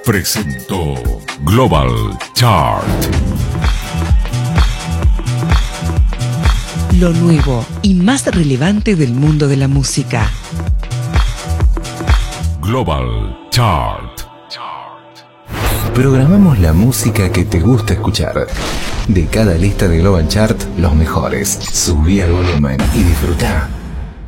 presentó Global Chart. Lo nuevo y más relevante del mundo de la música. Global Chart. Programamos la música que te gusta escuchar. De cada lista de Global Chart, los mejores. Subí al volumen y disfrutá.